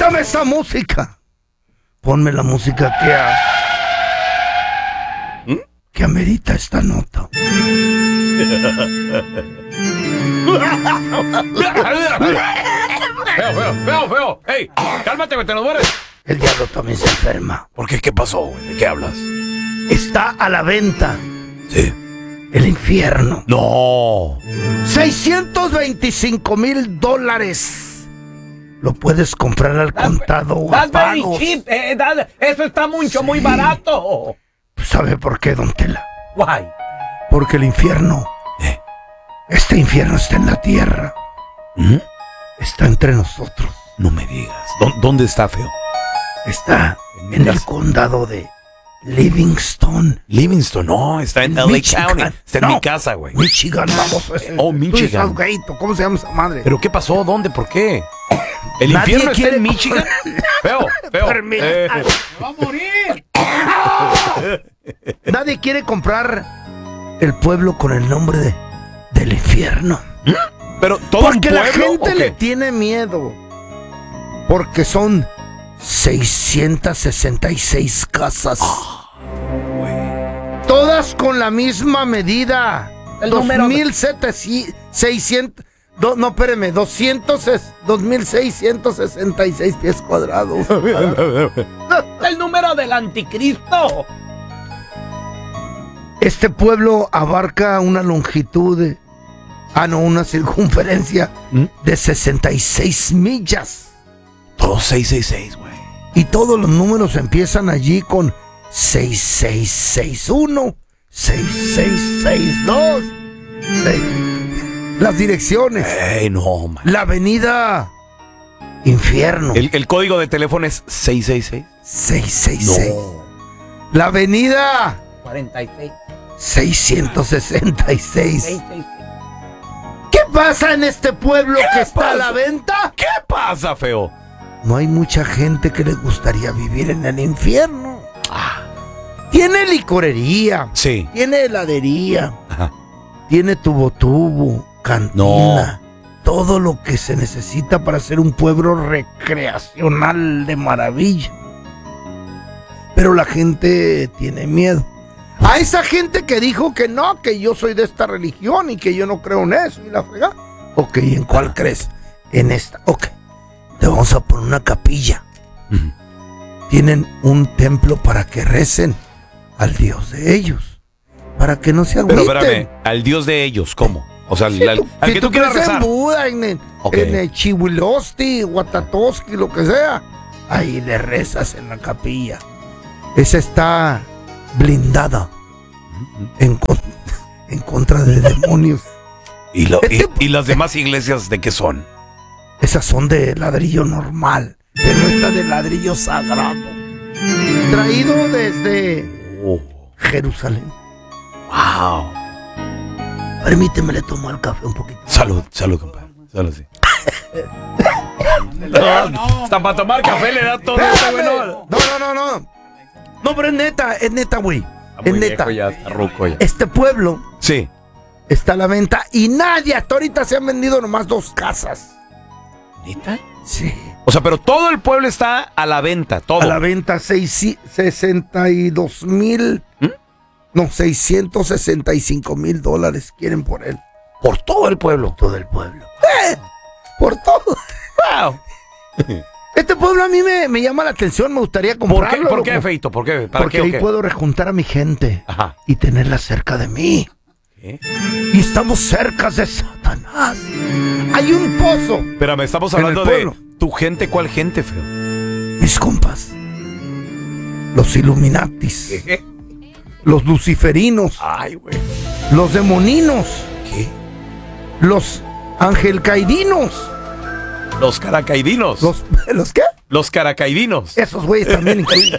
Quítame esa música. Ponme la música que amerita esta nota. Feo. Hey, cálmate, güey, te nos mueres. El diablo también se enferma. ¿Por qué? ¿Qué pasó, güey? ¿De qué hablas? Está a la venta. Sí. El infierno. No. $625,000. Lo puedes comprar al contado o a That's very pagos. cheap. Eso está muy barato. ¿Sabe por qué, don Tela? Why? Porque el infierno, este infierno está en la tierra. Está entre nosotros. No me digas. ¿Dónde está, feo? Está en el condado de Livingston. Livingston, no, está en LA County. Está en mi casa, güey. Michigan, vamos. Michigan. Southgate, ¿cómo se llama esa madre? ¿Pero qué pasó? ¿Dónde? ¿Por qué? ¿El Nadie infierno está quiere en Michigan? Feo. ¡Me va a morir! Nadie quiere comprar el pueblo con el nombre del infierno. Pero todo Porque un la pueblo, gente le tiene miedo. Porque son 666 casas. Todas con la misma medida. El número 2,600. No, espéreme, 2,666 pies cuadrados. El número del anticristo. Este pueblo abarca una longitud de... una circunferencia de 66 millas. Todos 666, güey. Y todos los números empiezan allí con 6661, 6662. Las direcciones. No, man. La avenida Infierno. ¿El código de teléfono es 666? 666. No. La avenida 46. 666. 666. ¿Qué pasa en este pueblo que está a la venta? ¿Qué pasa, feo? No hay mucha gente que le gustaría vivir en el infierno. Tiene licorería. Sí. Tiene heladería. Ajá. Tiene tubo, cantina. Todo lo que se necesita para ser un pueblo recreacional de maravilla. Pero la gente tiene miedo. A esa gente que dijo que no, que yo soy de esta religión y que yo no creo en eso y la fregada. Ok, ¿en cuál crees? En esta. Ok. Te vamos a poner una capilla. Tienen un templo para que recen al Dios de ellos. Para que no se agüiten. Pero espérame, al Dios de ellos, ¿cómo? O sea, Si al que tú quieras crees rezar. en Buda, en el Chihuilosti, Guatatoski, lo que sea, ahí le rezas en la capilla. Esa está blindada en contra de demonios. ¿Y las demás iglesias de qué son? Esas son de ladrillo normal, pero esta de ladrillo sagrado. Traído desde Jerusalén. Wow. Permíteme, le tomo el café un poquito. Salud, compadre. Salud, sí. Hasta para tomar café le da todo esto, güey. No, pero es neta, güey. Es neta. Ya está ruco ya. Este pueblo Sí. está a la venta y nadie, hasta ahorita se han vendido nomás 2 casas. ¿Neta? Sí. O sea, pero todo el pueblo está a la venta, todo. A la venta 62,000. No, $665,000 quieren por él. Por todo el pueblo. Todo el pueblo. Por todo. Wow. Este pueblo a mí me llama la atención, me gustaría comprarlo. ¿Por qué, Feito? ¿Por qué? ¿Para Porque qué, o ahí qué? puedo rejuntar a mi gente. Ajá. Y tenerla cerca de mí. ¿Qué? Y estamos cerca de Satanás. Hay un pozo. Espérame, estamos En el hablando de pueblo. tu gente. ¿Cuál gente, feo? Mis compas. Los Illuminatis. ¿Qué? Los luciferinos. Ay, güey. Los demoninos. ¿Qué? Los angelcaidinos. Los caracaidinos. ¿Los qué? Los caracaidinos. Esos güeyes también incluyen.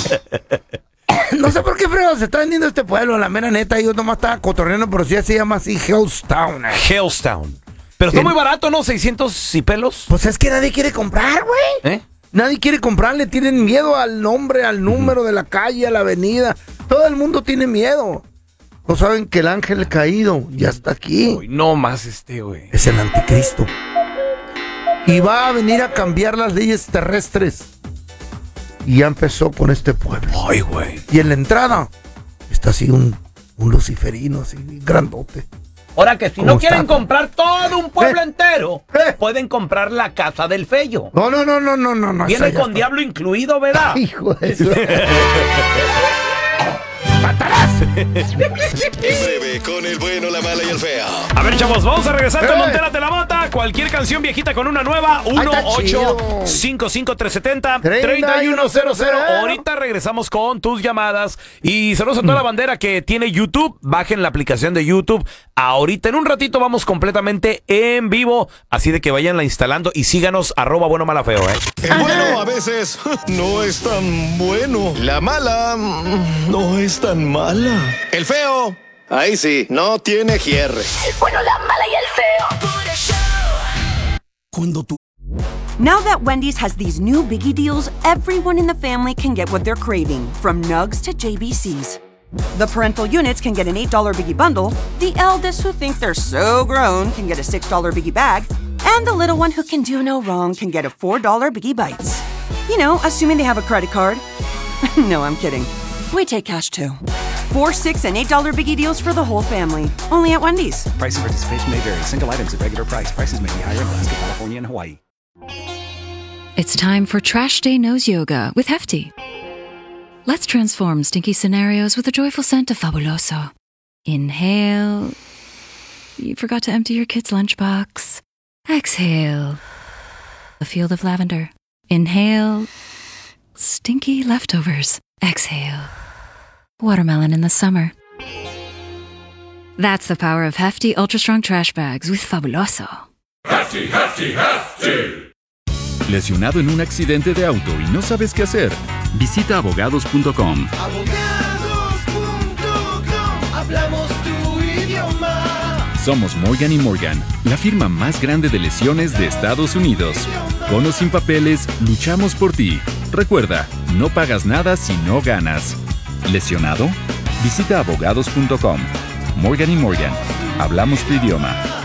No sé por qué fregos se está vendiendo este pueblo, la mera neta. Yo nomás estaba cotorreando, pero sí se llama así Hellstown. Hellstown. Pero está muy barato, ¿no? 600 y pelos. Pues es que nadie quiere comprar, güey. ¿Eh? Nadie quiere comprar, le tienen miedo al nombre, al número de la calle, a la avenida. Todo el mundo tiene miedo. No saben que el ángel caído ya está aquí. Uy, no más güey. Es el anticristo. y va a venir a cambiar las leyes terrestres. Y ya empezó con este pueblo. Ay, güey. Y en la entrada está así un luciferino, así grandote. Ahora que si no quieren está? comprar todo un pueblo entero, pueden comprar la casa del feyo. No. Viene con diablo incluido, ¿verdad? Hijo de eso. En breve, con el bueno, la mala y el feo. A ver, chavos, vamos a regresar con Montérate la Mota. Cualquier canción viejita con una nueva. 1-855-370-3100. Ahorita regresamos con tus llamadas. Y saludos a toda la bandera que tiene YouTube. Bajen la aplicación de YouTube. Ahorita en un ratito vamos completamente en vivo. Así de que vayanla instalando y síganos @bueno mala feo, El bueno a veces no es tan bueno. La mala no es tan mala. El feo, ahí sí, no tiene hierre. El bueno, la mala y el feo. Cuando tú... Now that Wendy's has these new biggie deals, everyone in the family can get what they're craving, from nugs to JBCs. The parental units can get an $8 biggie bundle, the eldest who think they're so grown can get a $6 biggie bag, and the little one who can do no wrong can get a $4 biggie bites. You know, assuming they have a credit card. No, I'm kidding. We take cash too. 4, 6, and $8 biggie deals for the whole family. Only at Wendy's. Price and participation may vary. Single items at regular price. Prices may be higher in Alaska, California, and Hawaii. It's time for Trash Day Nose Yoga with Hefty. Let's transform stinky scenarios with a joyful scent of Fabuloso. Inhale. You forgot to empty your kid's lunchbox. Exhale. A field of lavender. Inhale. Stinky leftovers. Exhale. Watermelon in the summer. That's the power of Hefty Ultra Strong Trash Bags with Fabuloso. Hefty, Hefty, Hefty. ¿Lesionado en un accidente de auto y no sabes qué hacer? Visita abogados.com. Hablamos tu idioma. Somos Morgan & Morgan, la firma más grande de lesiones de Estados Unidos. Con o sin papeles, luchamos por ti. Recuerda, no pagas nada si no ganas. ¿Lesionado? Visita abogados.com. Morgan & Morgan. Hablamos tu idioma.